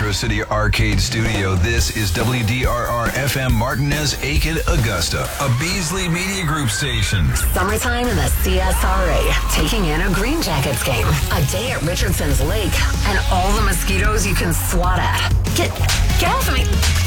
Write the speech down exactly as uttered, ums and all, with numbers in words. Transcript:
Metro City Arcade Studio. This is W D R R F M Martinez, Aiken, Augusta, a Beasley Media Group station. Summertime in the C S R A, taking in a Green Jackets game, a day at Richardson's Lake, and all the mosquitoes you can swat at. Get, get off of me.